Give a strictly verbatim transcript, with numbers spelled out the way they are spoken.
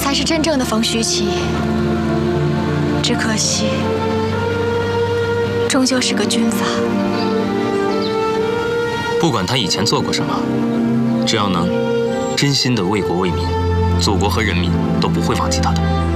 才是真正的冯虚奇，只可惜，终究是个军阀。 不管他以前做过什么，只要能真心的为国为民，祖国和人民都不会忘记他的。